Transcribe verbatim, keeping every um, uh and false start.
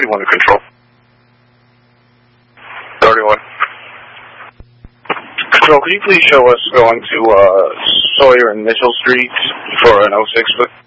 thirty-one to control. thirty-one. Control, could you please show us going to uh, Sawyer and Mitchell Streets for an oh six foot?